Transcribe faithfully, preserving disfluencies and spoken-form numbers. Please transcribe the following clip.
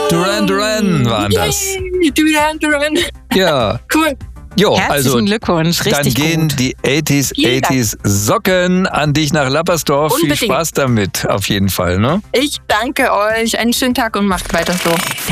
Duran Duran waren das. Yay, Duran Duran. Ja. Cool. Jo, Herzlichen also Glückwunsch, richtig dann gehen gut. die achtziger Vielen Dank. achtziger Socken an dich nach Lappersdorf. Unbedingt. Viel Spaß damit, auf jeden Fall, ne? Ich danke euch. Einen schönen Tag und macht weiter so.